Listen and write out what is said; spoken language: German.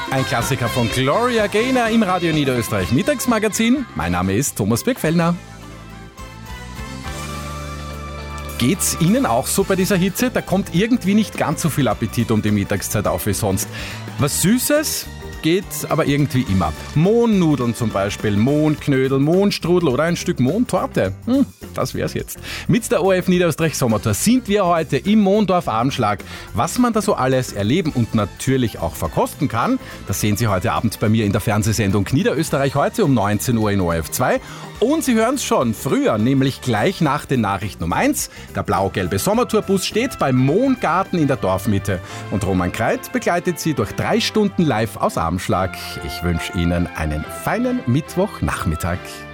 Ein Klassiker von Gloria Gaynor im Radio Niederösterreich Mittagsmagazin. Mein Name ist Thomas Birkfellner. Geht's Ihnen auch so bei dieser Hitze? Da kommt irgendwie nicht ganz so viel Appetit um die Mittagszeit auf wie sonst. Was Süßes geht aber irgendwie immer. Mohnnudeln zum Beispiel, Mohnknödel, Mohnstrudel oder ein Stück Mohntorte. Das wär's jetzt. Mit der ORF Niederösterreich Sommertour sind wir heute im Mohndorf Abendschlag. Was man da so alles erleben und natürlich auch verkosten kann, das sehen Sie heute Abend bei mir in der Fernsehsendung Niederösterreich heute um 19 Uhr in ORF 2. Und Sie hören es schon früher, nämlich gleich nach den Nachrichten um 1. Der blau-gelbe Sommertourbus steht beim Mohngarten in der Dorfmitte. Und Roman Kreit begleitet Sie durch 3 Stunden live aus Abendschlag. Ich wünsche Ihnen einen feinen Mittwochnachmittag.